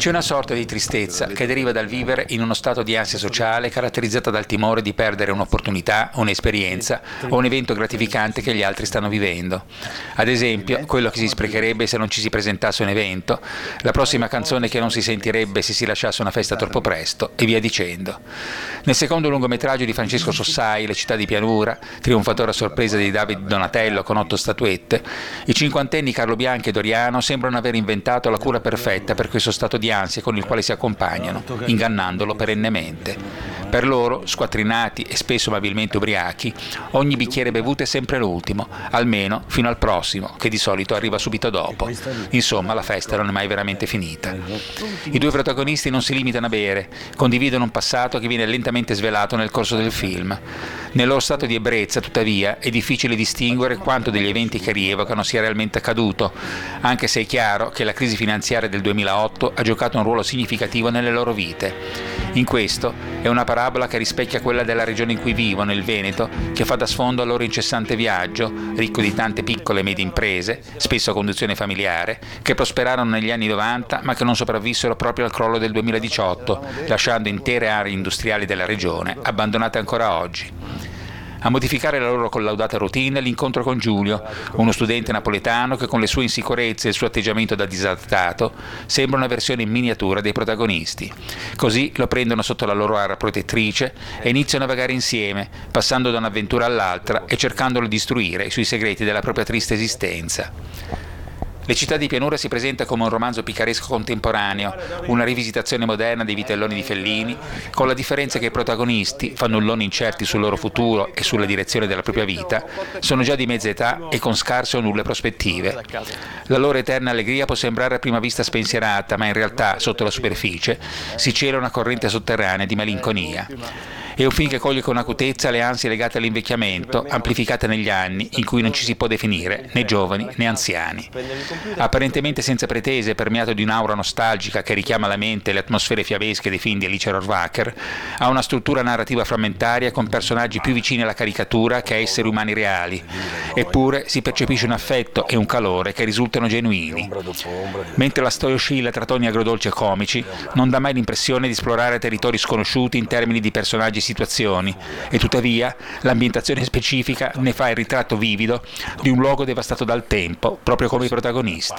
C'è una sorta di tristezza che deriva dal vivere in uno stato di ansia sociale caratterizzata dal timore di perdere un'opportunità, un'esperienza o un evento gratificante che gli altri stanno vivendo. Ad esempio, quello che si sprecherebbe se non ci si presentasse un evento, la prossima canzone che non si sentirebbe se si lasciasse una festa troppo presto, e via dicendo. Nel secondo lungometraggio di Francesco Sossai, Le città di pianura, trionfatore a sorpresa di David Donatello con 8 statuette, i cinquantenni Carlo Bianchi e Doriano sembrano aver inventato la cura perfetta per questo stato di ansia con il quale si accompagnano, ingannandolo perennemente. Per loro, squattrinati e spesso amabilmente ubriachi, ogni bicchiere bevuto è sempre l'ultimo, almeno fino al prossimo, che di solito arriva subito dopo. Insomma, la festa non è mai veramente finita. I due protagonisti non si limitano a bere, condividono un passato che viene lentamente svelato nel corso del film. Nel loro stato di ebbrezza, tuttavia, è difficile distinguere quanto degli eventi che rievocano sia realmente accaduto, anche se è chiaro che la crisi finanziaria del 2008 ha giocato un ruolo significativo nelle loro vite. In questo è una parabola che rispecchia quella della regione in cui vivono, il Veneto, che fa da sfondo al loro incessante viaggio, ricco di tante piccole e medie imprese, spesso a conduzione familiare, che prosperarono negli anni 90 ma che non sopravvissero proprio al crollo del 2018, lasciando intere aree industriali della regione abbandonate ancora oggi. A modificare la loro collaudata routine l'incontro con Giulio, uno studente napoletano che con le sue insicurezze e il suo atteggiamento da disadattato sembra una versione in miniatura dei protagonisti. Così lo prendono sotto la loro ara protettrice e iniziano a vagare insieme, passando da un'avventura all'altra e cercandolo di istruire sui segreti della propria triste esistenza. Le città di pianura si presenta come un romanzo picaresco contemporaneo, una rivisitazione moderna dei vitelloni di Fellini, con la differenza che i protagonisti, fannulloni incerti sul loro futuro e sulla direzione della propria vita, sono già di mezza età e con scarse o nulle prospettive. La loro eterna allegria può sembrare a prima vista spensierata, ma in realtà, sotto la superficie, si cela una corrente sotterranea di malinconia. È un film che coglie con acutezza le ansie legate all'invecchiamento, amplificate negli anni in cui non ci si può definire né giovani né anziani. Apparentemente senza pretese, permeato di un'aura nostalgica che richiama alla mente le atmosfere fiabesche dei film di Alice Rohrwacher, ha una struttura narrativa frammentaria con personaggi più vicini alla caricatura che a esseri umani reali, eppure si percepisce un affetto e un calore che risultano genuini. Mentre la storia oscilla tra toni agrodolci e comici, non dà mai l'impressione di esplorare territori sconosciuti in termini di personaggi e situazioni, e tuttavia l'ambientazione specifica ne fa il ritratto vivido di un luogo devastato dal tempo, proprio come i protagonisti.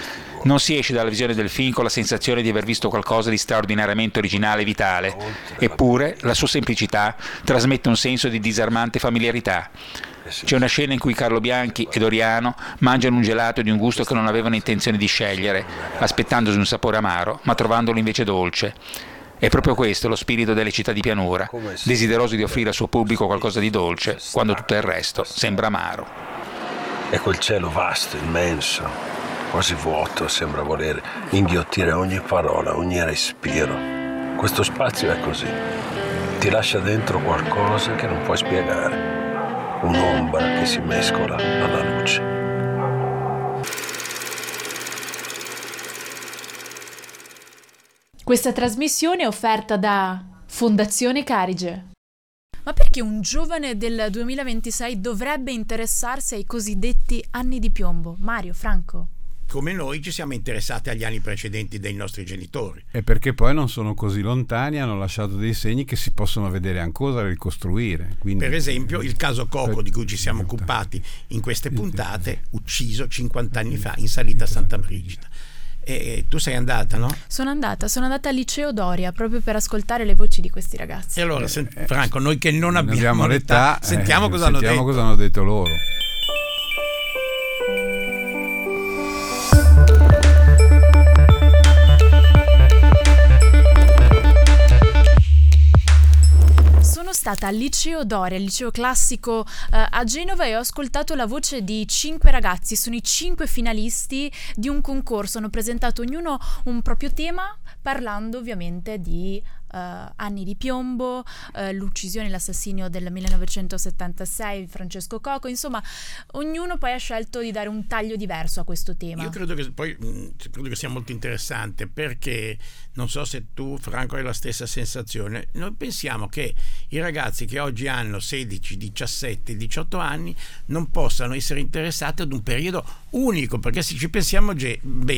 Non si esce dalla visione del film con la sensazione di aver visto qualcosa di straordinariamente originale e vitale, eppure la sua semplicità trasmette un senso di disarmante familiarità. C'è una scena in cui Carlo Bianchi e Doriano mangiano un gelato di un gusto che non avevano intenzione di scegliere, aspettandosi un sapore amaro, ma trovandolo invece dolce. È proprio questo lo spirito delle città di pianura, desideroso di offrire al suo pubblico qualcosa di dolce, quando tutto il resto sembra amaro. E quel cielo vasto, immenso, quasi vuoto, sembra voler inghiottire ogni parola, ogni respiro. Questo spazio è così, ti lascia dentro qualcosa che non puoi spiegare, un'ombra che si mescola alla luce. Questa trasmissione è offerta da Fondazione Carige. Ma perché un giovane del 2026 dovrebbe interessarsi ai cosiddetti anni di piombo? Mario, Franco? Come noi ci siamo interessati agli anni precedenti dei nostri genitori. E perché poi non sono così lontani, hanno lasciato dei segni che si possono vedere ancora e ricostruire. Quindi, per esempio il caso Coco, di cui ci siamo occupati in queste puntate, ucciso 50 anni fa in salita a Santa Brigida. E tu sei andata, no? Sono andata al liceo Doria proprio per ascoltare le voci di questi ragazzi. E allora, Franco, noi che non abbiamo l'età, sentiamo cosa hanno detto loro. Sono stata al liceo Doria, il liceo classico a Genova, e ho ascoltato la voce di 5 ragazzi. Sono i 5 finalisti di un concorso, hanno presentato ognuno un proprio tema, parlando ovviamente di anni di piombo, l'uccisione e l'assassinio del 1976, Francesco Coco. Insomma, ognuno poi ha scelto di dare un taglio diverso a questo tema. Io credo che sia molto interessante, perché non so se tu, Franco, hai la stessa sensazione. Noi pensiamo che i ragazzi che oggi hanno 16, 17, 18 anni non possano essere interessati ad un periodo unico, perché se ci pensiamo bene,